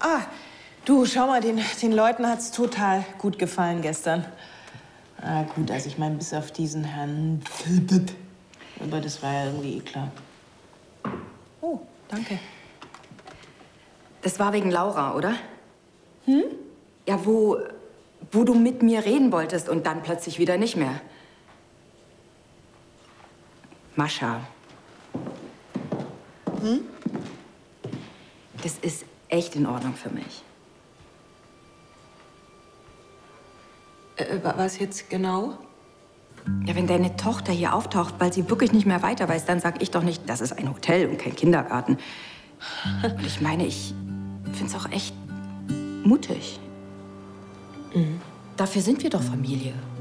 Du, schau mal, den Leuten hat's total gut gefallen gestern. Gut, also ich meine, bis auf diesen Herrn... Aber das war ja irgendwie klar. Oh, danke. Das war wegen Laura, oder? Hm? Ja, wo du mit mir reden wolltest und dann plötzlich wieder nicht mehr. Mascha. Hm? Das ist echt in Ordnung für mich. Was jetzt genau? Ja, wenn deine Tochter hier auftaucht, weil sie wirklich nicht mehr weiter weiß, dann sag ich doch nicht, das ist ein Hotel und kein Kindergarten. Und ich meine, ich find's auch echt mutig. Mhm. Dafür sind wir doch Familie.